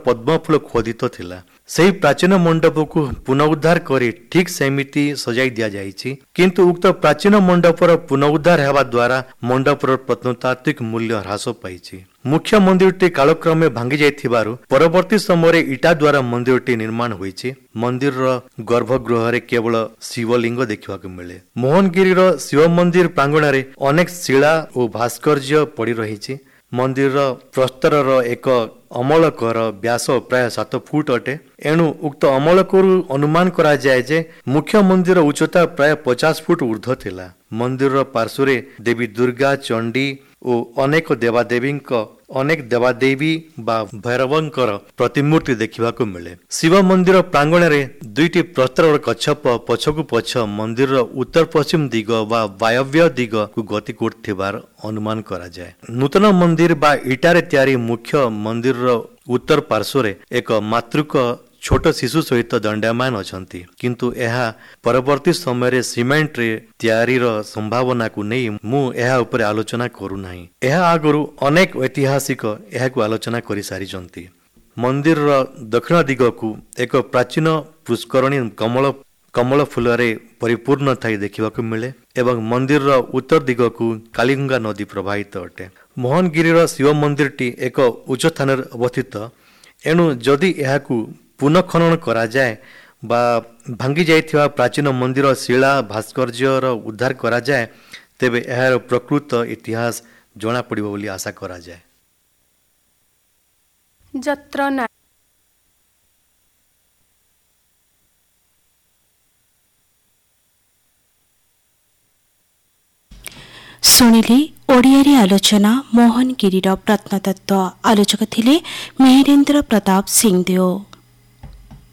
पद्मफूल खोदित थिला। ସେହି ପ୍ରାଚୀନ ମଣ୍ଡପକୁ ପୁନରୁଦ୍ଧାର କରି ଠିକ୍ ସେମିତି ସଜାଇ ଦିଆଯାଇଛି। କିନ୍ତୁ ଉକ୍ତ ପ୍ରାଚୀନ ମଣ୍ଡପର ପୁନରୁଦ୍ଧାର ହେବା ଦ୍ୱାରା ମଣ୍ଡପର ପ୍ରତ୍ନତାତ୍ତ୍ୱିକ ମୂଲ୍ୟ ହ୍ରାସ ପାଇଛି। ମୁଖ୍ୟ ମନ୍ଦିରଟି କାଳକ୍ରମେ ଭାଙ୍ଗି ଯାଇଥିବାରୁ ପରବର୍ତ୍ତୀ ସମୟରେ ଇଟା ଦ୍ୱାରା ମନ୍ଦିରଟି ନିର୍ମାଣ ହୋଇଛି। ମନ୍ଦିରର ଗର୍ଭଗୃହରେ କେବଳ ଶିବଲିଙ୍ଗ ଦେଖିବାକୁ ମିଳେ। ମୋହନଗିରିର ଶିବ ମନ୍ଦିର ପ୍ରାଙ୍ଗଣରେ ଅନେକ ଶିଳା ଓ ଭାସ୍କର୍ଯ୍ୟ ପଡ଼ି ରହିଛି। ମନ୍ଦିରର ପ୍ରସ୍ତରର ଏକ ଅମଳକର ବ୍ୟାସ ପ୍ରାୟ 7 ଫୁଟ ଅଟେ। ଏଣୁ ଉକ୍ତ ଅମଳକରୁ ଅନୁମାନ କରାଯାଏ ଯେ ମୁଖ୍ୟ ମନ୍ଦିର ଉଚ୍ଚତା ପ୍ରାୟ 50 ଫୁଟ ଉର୍ଦ୍ଧ୍ୱ ଥିଲା। ମନ୍ଦିରର ପାର୍ଶ୍ୱରେ ଦେବୀ ଦୁର୍ଗା, ଚଣ୍ଡୀ ଓ ଅନେକ ଦେବାଦେବୀ ବା ଭୈରବଙ୍କର ପ୍ରତିମୂର୍ତ୍ତି ଦେଖିବାକୁ ମିଳେ। ଶିବ ମନ୍ଦିର ପ୍ରାଙ୍ଗଣରେ 2ଟି ପ୍ରସ୍ତରର କଚ୍ଛପ ପଛକୁ ପଛ ମନ୍ଦିରର ଉତ୍ତର ପଶ୍ଚିମ ଦିଗ ବା ବାୟବ୍ୟ ଦିଗକୁ ଗତି କରୁଥିବାର ଅନୁମାନ କରାଯାଏ। ନୂତନ ମନ୍ଦିର ବା ଇଟାରେ ତିଆରି ମୁଖ୍ୟ ମନ୍ଦିରର ଉତ୍ତର ପାର୍ଶ୍ୱରେ ଏକ ମାତୃକ ଛୋଟ ଶିଶୁ ସହିତ ଦଣ୍ଡାୟମାନ ଅଛନ୍ତି। କିନ୍ତୁ ଏହା ପରବର୍ତ୍ତୀ ସମୟରେ ସିମେଣ୍ଟରେ ତିଆରିର ସମ୍ଭାବନାକୁ ନେଇ ମୁଁ ଏହା ଉପରେ ଆଲୋଚନା କରୁନାହିଁ। ଏହା ଆଗରୁ ଅନେକ ଐତିହାସିକ ଏହାକୁ ଆଲୋଚନା କରିସାରିଛନ୍ତି। ମନ୍ଦିରର ଦକ୍ଷିଣ ଦିଗକୁ ଏକ ପ୍ରାଚୀନ ପୁଷ୍କରଣୀ କମଳ ଫୁଲରେ ପରିପୂର୍ଣ୍ଣ ଥାଇ ଦେଖିବାକୁ ମିଳେ ଏବଂ ମନ୍ଦିରର ଉତ୍ତର ଦିଗକୁ କାଳିଗଙ୍ଗା ନଦୀ ପ୍ରବାହିତ ଅଟେ। ମୋହନଗିରିର ଶିବ ମନ୍ଦିରଟି ଏକ ଉଚ୍ଚ ସ୍ଥାନରେ ଅବସ୍ଥିତ। ଏଣୁ ଯଦି ଏହାକୁ ପୁନଃଖନନ କରାଯାଏ ବା ଭାଙ୍ଗି ଯାଇଥିବା ପ୍ରାଚୀନ ମନ୍ଦିର ଶିଳା ଭାସ୍କର୍ଯ୍ୟର ଉଦ୍ଧାର କରାଯାଏ ତେବେ ଏହାର ପ୍ରକୃତ ଇତିହାସ ଜଣାପଡ଼ିବ ବୋଲି ଆଶା କରାଯାଏ। ଶୁଣିଲେ ଓଡ଼ିଆରେ ଆଲୋଚନା ମୋହନଗିରିର ପ୍ରତ୍ନତତ୍ତ୍ୱ। ଆଲୋଚକ ଥିଲେ ମେହେରେନ୍ଦ୍ର ପ୍ରତାପ ସିଂଦେଓ।